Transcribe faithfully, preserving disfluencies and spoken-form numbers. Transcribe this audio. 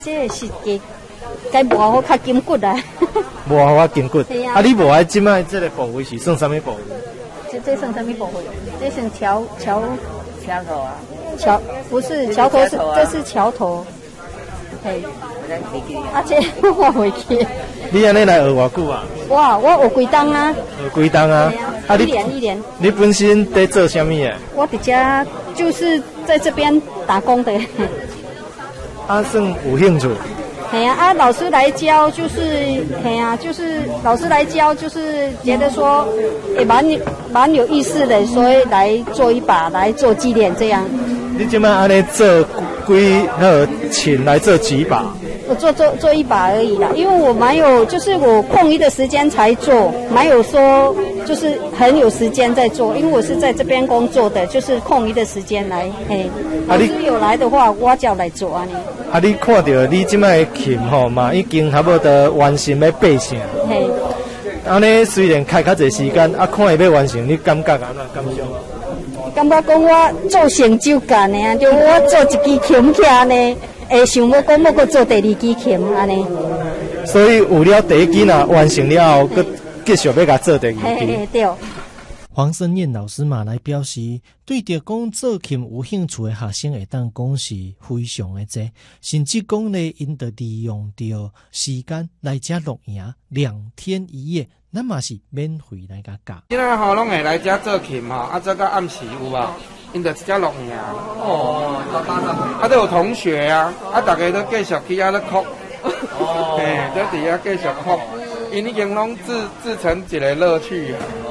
这个是给该磨好较筋骨啦。 磨好较筋骨。啊，你磨的即摆这个部位是算什么部位？ 这这算什么部位？这是桥桥桥头啊。桥不是桥头是这是桥头。嘿。啊，这我会去。 你安尼来学偌久啊？ 哇，我学几档啊？ 学几档啊？ 啊，一年一年。 你本身在做什么的？ 我伫家就是在这边打工的。 啊，算有兴趣。 嘿呀、啊，啊，老师来教就是，嘿呀、啊，就是老师来教就是觉得说也蛮蛮有意思的，所以来做一把来做纪念这样。 你今摆安尼做几那请来做几把？ 我做做做一把而已啦，因为我蛮有，就是我空余的时间才做，没有说就是很有时间在做，因为我是在这边工作的，就是空余的时间来，嘿。老师有来的话，我就来做啊你。 啊，你看到你即摆琴吼嘛，已经差不多完成要八成。 嘿。 安尼虽然开较侪时间，啊，看伊要完成，你感觉安怎感想？ 感觉讲我做成就感的啊，就我做一支琴起来呢。会想要讲要搁做第二支琴安尼， 所以有了第一支呐完成了后，搁继续要甲做第二支。 嘿对。 黄胜燕老师嘛来表示，对着讲做琴有兴趣的学生会当讲是非常的多，甚至讲呢，因得利用着时间来遮录影两天一夜，咱嘛是免费来甲教。 今仔吼拢会来遮做琴吼，啊，做到暗时有啊。因着只录影哦，啊，都有同学啊，啊，大家都继续去遐咧哭，哦，嘿，都伫遐继续哭，因已经拢自自成一个乐趣啊。